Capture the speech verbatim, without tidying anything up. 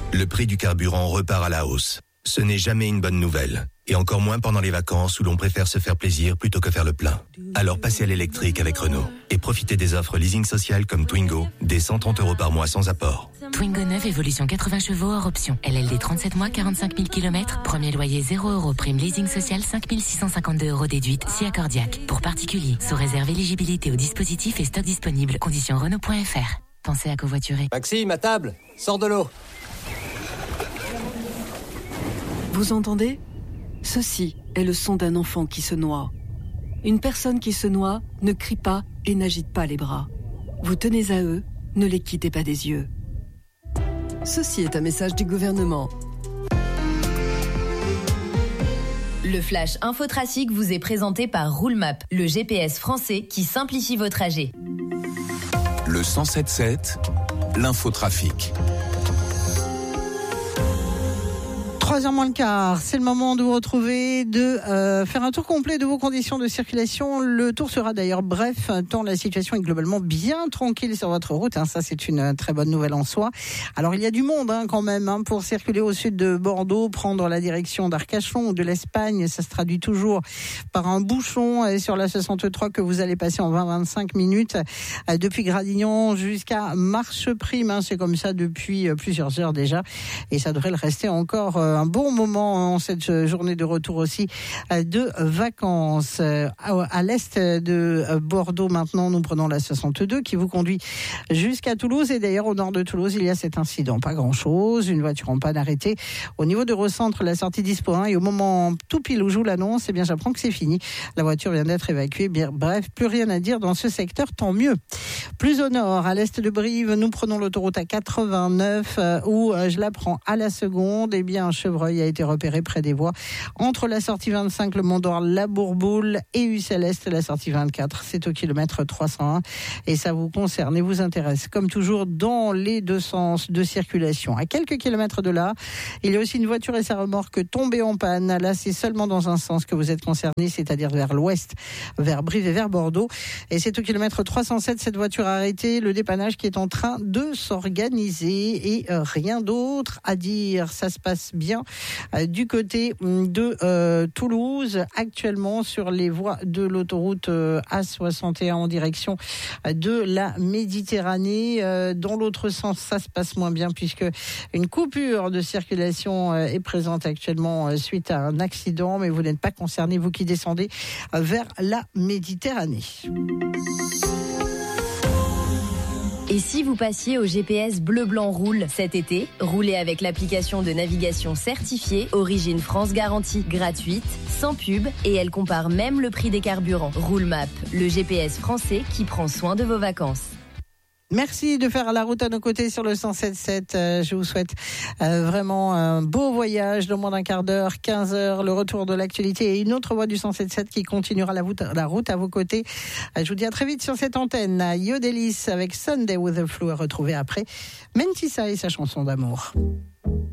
Le prix du carburant repart à la hausse. Ce n'est jamais une bonne nouvelle. Et encore moins pendant les vacances où l'on préfère se faire plaisir plutôt que faire le plein. Alors passez à l'électrique avec Renault. Et profitez des offres leasing social comme Twingo, des cent trente euros par mois sans apport. Twingo neuf, évolution quatre-vingts chevaux hors option. L L D trente-sept mois, quarante-cinq mille kilomètres. Premier loyer zéro euros. Prime leasing social cinq mille six cent cinquante-deux euros déduite si accordiaque. Pour particuliers, sous réserve éligibilité au dispositif et stock disponible. Conditions Renault point F R. Pensez à covoiturer. Maxime, à table, sors de l'eau. Vous entendez ? Ceci est le son d'un enfant qui se noie. Une personne qui se noie ne crie pas et n'agite pas les bras. Vous tenez à eux, ne les quittez pas des yeux. Ceci est un message du gouvernement. Le Flash Infotrafic vous est présenté par Roulemap, le G P S français qui simplifie vos trajets. Le cent sept sept, l'infotrafic. trois heures moins le quart, c'est le moment de vous retrouver, de euh, faire un tour complet de vos conditions de circulation. Le tour sera d'ailleurs bref, tant la situation est globalement bien tranquille sur votre route. Hein, ça, c'est une très bonne nouvelle en soi. Alors, il y a du monde hein, quand même hein, pour circuler au sud de Bordeaux, prendre la direction d'Arcachon ou de l'Espagne. Ça se traduit toujours par un bouchon euh, sur la soixante-trois que vous allez passer en vingt à vingt-cinq minutes euh, depuis Gradignan jusqu'à Marcheprime. Hein, c'est comme ça depuis euh, plusieurs heures déjà et ça devrait le rester encore euh, un bon moment en cette journée de retour aussi de vacances. À l'est de Bordeaux maintenant, nous prenons la soixante-deux qui vous conduit jusqu'à Toulouse et d'ailleurs au nord de Toulouse, il y a cet incident. Pas grand-chose, une voiture en panne arrêtée au niveau de Recentre, la sortie Dispo un et au moment tout pile où joue l'annonce, eh bien j'apprends que c'est fini. La voiture vient d'être évacuée. Bien, bref, plus rien à dire dans ce secteur, tant mieux. Plus au nord, à l'est de Brive, nous prenons l'autoroute A quatre-vingt-neuf euh, où euh, je la prends à la seconde. Eh bien, un chevreuil a été repéré près des voies entre la sortie vingt-cinq, le Mont d'Or, la Bourboule et Ussel Est, la sortie vingt-quatre. C'est au kilomètre trois cent un et ça vous concerne et vous intéresse comme toujours dans les deux sens de circulation. À quelques kilomètres de là, il y a aussi une voiture et sa remorque tombée en panne. Là, c'est seulement dans un sens que vous êtes concerné, c'est-à-dire vers l'ouest, vers Brive et vers Bordeaux. Et c'est au kilomètre trois cent sept, cette voiture a arrêté, le dépannage qui est en train de s'organiser et euh, rien d'autre à dire. Ça se passe bien euh, du côté de euh, Toulouse, actuellement sur les voies de l'autoroute euh, A soixante et un en direction de la Méditerranée. Euh, dans l'autre sens, ça se passe moins bien puisque une coupure de circulation euh, est présente actuellement euh, suite à un accident, mais vous n'êtes pas concerné, vous qui descendez euh, vers la Méditerranée. Et si vous passiez au G P S Bleu Blanc Roule cet été, roulez avec l'application de navigation certifiée Origine France Garantie, gratuite, sans pub et elle compare même le prix des carburants. Roulemap, le G P S français qui prend soin de vos vacances. Merci de faire la route à nos côtés sur le cent sept sept. Euh, je vous souhaite euh, vraiment un beau voyage de moins d'un quart d'heure, quinze heures, le retour de l'actualité et une autre voix du cent sept sept qui continuera la route, la route à vos côtés. Euh, je vous dis à très vite sur cette antenne. Yodelis avec Sunday with the Flu à retrouver après Mentissa et sa chanson d'amour.